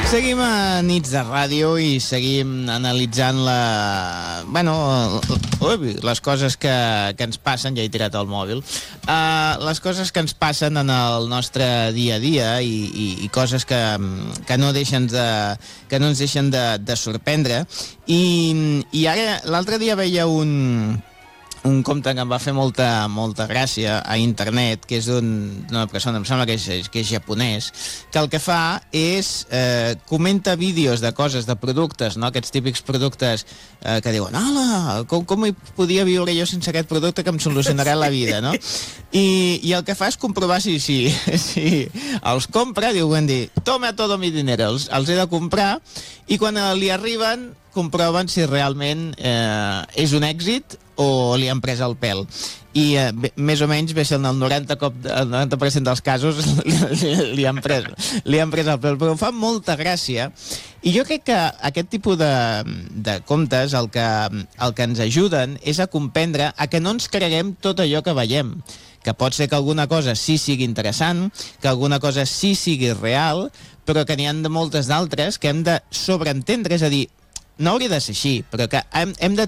Seguim a Nits de Ràdio i seguim analitzant les coses que ens passen, ja he tirat el mòbil, les coses que ens passen en el nostre dia a dia i coses que no ens deixen de sorprendre. I ara, l'altre dia veia un compte que em va fer molta gràcia a internet, que és d'una persona, em sembla que és japonès, que el que fa és comenta vídeos de coses, de productes, no? Aquests típics productes que diuen, hola, com hi podia viure jo sense aquest producte que em solucionarà la vida, no? I el que fa és comprovar si els compra, diu Wendy, toma todo mi dinero, els he de comprar, i quan li arriben comproven si realment és un èxit o li han pres el pèl. I més o menys, el 90% dels casos li han pres el pèl, però fa molta gràcia. I jo crec que aquest tipus de comptes el que ens ajuden és a comprendre a que no ens creguem tot allò que veiem, que pot ser que alguna cosa sí sigui interessant, que alguna cosa sí sigui real, però que n'hi ha moltes d'altres que hem de sobreentendre, és a dir, no hauria de ser així, però que hem de